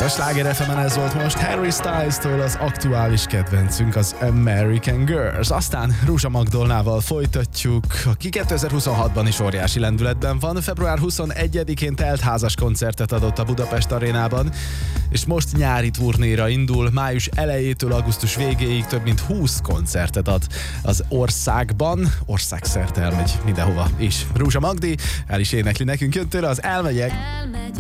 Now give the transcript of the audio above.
A Sláger FM-en ez volt most Harry Styles-től az aktuális kedvencünk, az American Girls. Aztán Rúzsa Magdolnával folytatjuk, aki 2026-ban is óriási lendületben van. Február 21-én teltházas koncertet adott a Budapest Arénában, és most nyári turnéra indul. Május elejétől augusztus végéig több mint 20 koncertet ad az országban. Országszerte elmegy mindenhova is. Rúzsa Magdi el is énekli nekünk, jön tőle az Elmegyek.